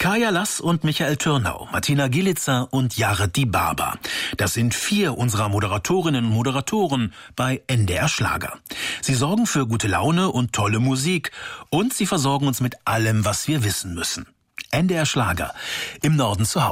Kaya Lass und Michael Türnau, Martina Gielitzer und Jared Die Barber. Das sind 4 unserer Moderatorinnen und Moderatoren bei NDR Schlager. Sie sorgen für gute Laune und tolle Musik und sie versorgen uns mit allem, was wir wissen müssen. NDR Schlager, im Norden zu Hause.